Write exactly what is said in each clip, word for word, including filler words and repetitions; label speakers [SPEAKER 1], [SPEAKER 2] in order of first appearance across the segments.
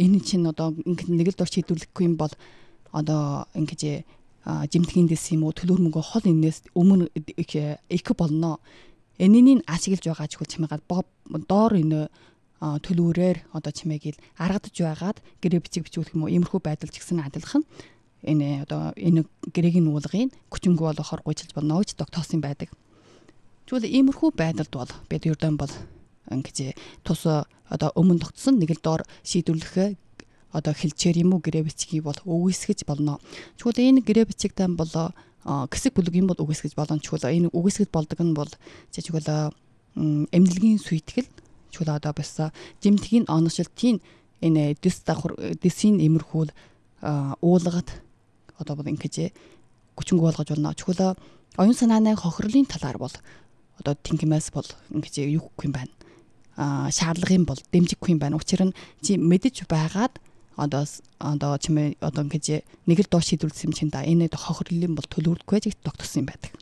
[SPEAKER 1] энэ чинь одоо ингээд нэг л дор шийдвэрлэхгүй юм бол одоо ингэж жимтгийн дэс юм уу төлөөр мөнгө хол энэс өмнө их болно. Энэнийг ашиглаж байгаа ч хөл чимээгаад доор энэ төлөврээр одоо чимээгэл аргадж байгаад гэрээ бичиг бичүүлэх юм уу иймэрхүү байдал ч гэсэн адилхан энэ одоо энэ гэрэгийн уулгын хүчингүү болохоор гуйчилж болно гэж тогтоосон байдаг. Тэгвэл иймэрхүү байдалд бол бид ердөө бол ингэж тус одоо өмнө тогтсон нэг л доор шийдвэрлэх одоо хэлчээр юм уу гэрээ бичгийг бол үгүйсгэж болно. Тэгвэл энэ гэрээ бичигтэй бол хэсэг бүлэг юм бол үгүйсгэж болно. Тэгвэл энэ үгүйсгэж болдог нь бол жишээл эмнэлгийн сүйтгэл тэгвэл одоо бас жимтгийн оношилтын энэ дэс давхар дэсийн имерхүүл уулгад одоо бол ингэж хүчингүү болгож болно. Тэгвэл оюун санааны хохирлын талаар бол одоо тэнгимээс бол ингэж юу гэхгүй юм байна. А шаардлага юм бол дэмжихгүй юм байна. Учир нь чи мэдэж байгаад одоо одоо чимээ одоо ингэж нэг л доо шийдвэрлсэн юм чинь да энэ хохирлын бол төлөвлөдөггүй гэж тогтсон юм байдаг.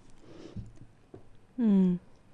[SPEAKER 2] Мм.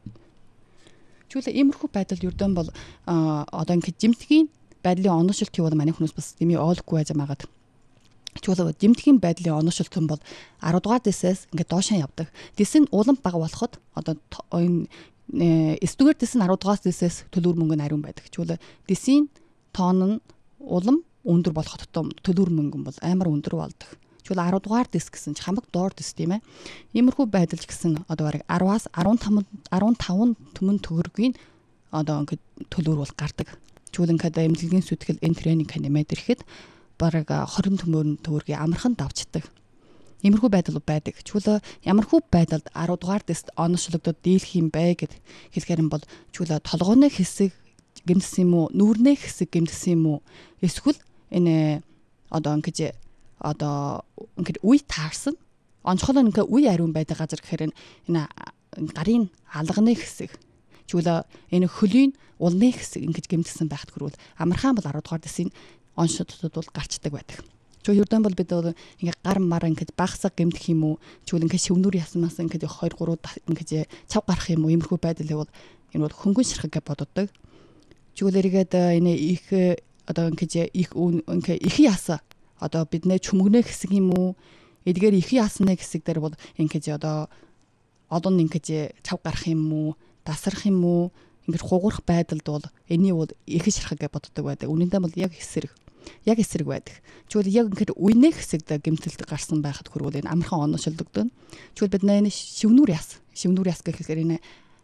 [SPEAKER 1] Тэгвэл иймэрхүү байдал ердөө бол одоо ингэж жимтгийн байдлын оношилт юу бол манай хүмүүс бас дэмий ойлгохгүй байж байгаад. Тэгвэл жимтгийн байдлын оношилт нь бол арав дугаар дэсээс ингээд доошоо явдаг. Дэс нь улам бага болоход одоо энэ эсдүгээр дэс нь арав дугаар дэсээс төлөвөр мөнгө ариун байдаг. Тэгвэл дэсийн тоон нь улам өндөр болоход төлөвөр мөнгө бол амар өндөр болдог. Тэгвэл арав дугаар дэс гэсэн чи хамаг доор дэс тийм ээ. Иймэрхүү байдал ч гэсэн одоо бараг араваас арван таван түмэн төгрөгийн одоо ингээд төлөвөр бол гардаг. Тэгвэл ингээд эмнэлгийн сүтгэл энэ тренинг нэмээд ирэхэд бараг хорин төмөрн төгрөгийн амархан давчдаг. Иймэрхүү байдал байдаг. Тэгвэл ямархүү байдалд арав дугаар дэст оношлогдод дийлэх юм бэ гэд хэлэхээр нь бол тэгвэл толгооны хэсэг гэмтсэн юм уу, нүүрний хэсэг гэмтсэн юм уу? Эсвэл энэ одоо ингэж одоо ингээд үе таарсан онцгой нь ингээд үе ариун байдаг газар гэхээр энэ гарын алганы хэсэг тэгвэл энэ хөлийн улны хэсэг ингэж гэмтсэн байхад хүрвэл амархан бол арав дугаар дэсийн оншилтууд бол гарчдаг байдаг. Тэгвэл ердөө бол бид ингээд гар мар ингэж багсаг гэмтэх юм уу тэгвэл ингээд шивнүүр ясмаас ингээд хоёр гурав ингэж цав гарах юм уу иймэрхүү байдал бол энэ бол хөнгөн ширхэг гэж боддог. Тэгвэл эргээд энэ их одоо ингэж их ингээ их яса одоо биднээ чүмгнээ хэсэг юм уу эдгээр их ясны хэсэг дээр бол ингэж одоо олон ингэж цав гарах юм уу тасрах юм уу ингэж хугурах байдалд бол энийг бол их ширхэг гэж боддог байдаг. Үнэндээ бол яг эсрэг яг эсрэг байдаг. Тэгвэл яг ингээд үений хэсэгт гэмтэлд гарсан байхад хүрвэл энэ амархан оношлогддог. Тэгвэл биднээ энэ шивнүүр яс шивнүүр яс гэхээр энэ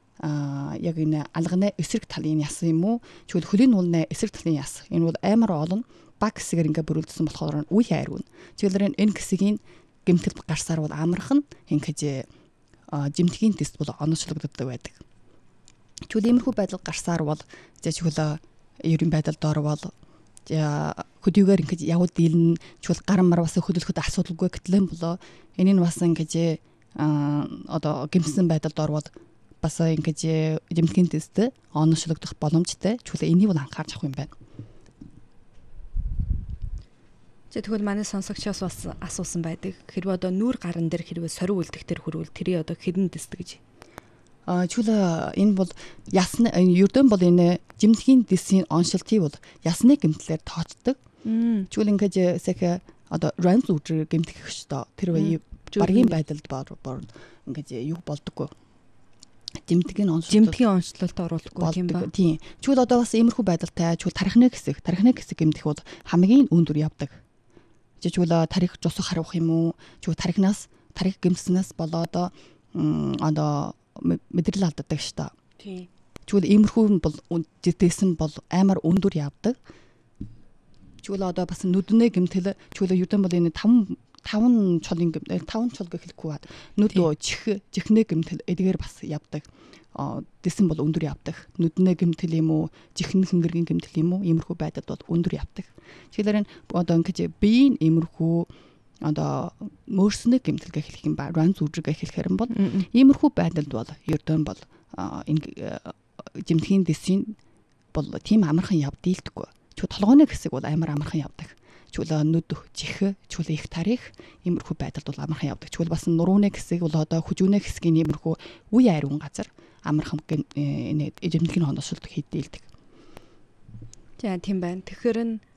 [SPEAKER 1] а яг энэ алганы эсрэг талын яс юм уу? Тэгвэл хөлийн уулны эсрэг талын яс. Энэ бол амар олон баг хэсгээр ингээ бүрэлдсэн болохоор үе ариун. Тэгвэл энэ хэсгийн гэмтэл гарсаар бол амархан ингэж жимтгийн тест бол оночлогддог байдаг. Тэгвэл иймэрхүү байдал гарсаар бол жишээл ерөн байдал доор бол хөдийгээр ингэж явууд дийлэн тэгвэл гар мар бас хөдөлгөхөд асуудалгүй гэтлэн болоо энийг бас ингэж одоо гэмсэн байдал доор бол бас ингэж жимтгийн тест оношлогдох боломжтой. Тэгвэл энийг бол анхаарч авах юм байна.
[SPEAKER 2] Тэгвэл манай сонсогчоос бас асуусан байдаг. Хэрвээ одоо нүүр гаран дээр хэрвээ сорив үлдэх төр хүрвэл тэрий одоо хэдэн тест гэж.
[SPEAKER 1] А тэгвэл энэ бол ясны ердөө бол энэ жимтгийн дисийн оншилтыг бол ясны гэмтлэр тооцдог. Тэгвэл ингэж сэх одоо ранз үдрэг гэмтэх шүү дээ. Тэр үе баргийн байдалд бор ингэж юу болдоггүй. Жимтгийн онцлолт
[SPEAKER 2] жимтгийн онцлолт оруулахгүй юм ба.
[SPEAKER 1] Тийм. Тэгвэл одоо бас иймэрхүү байдалтай тэгвэл тархины хэсэг, тархины хэсэг гэмтэх бол хамгийн өндөр явдаг. Тэгвэл тарих жосох харуулах юм уу? Тэгвэл тархинаас тарих гэмтснээс болоод одоо мэдрэл алддаг шүү дээ.
[SPEAKER 2] Тийм.
[SPEAKER 1] Тэгвэл иймэрхүү бол дэсэн бол амар өндөр явдаг. Тэгвэл одоо бас нүднээ гэмтэл тэгвэл юудан бол энэ таван таван чулын гэмтэл таван чул гэхэлгүй бат нүд чих чихнээ гэмтэл эдгээр бас явдаг. Дэсэн бол өндөр явдаг. Нүднээ гэмтэл юм уу, чихнэ хингэргийн гэмтэл юм уу, иймэрхүү байдалд бол өндөр явдаг. Тэгэхээр одоо ингэж биеийн иймэрхүү одоо мөрснө гэмтэл гэх хэлэх юм ба, ранз үдрэг гэх хэлэхэр юм бол иймэрхүү байдалд бол ердөө бол энэ жимтгийн дэсийн бол тийм амархан яв дийлдэггүй. Чүү толгойн хэсэг бол амар амархан явдаг. Чүл нүд чих, чүл их тарих иймэрхүү байдалд бол амархан явдаг. Чүл бас нурууны хэсэг бол одоо хүжүүний хэсгийн иймэрхүү үе ариун газар амархан энэ жимтгийн хонослолт хийдэлдэг.
[SPEAKER 2] За тийм байна. Тэгэхээр нь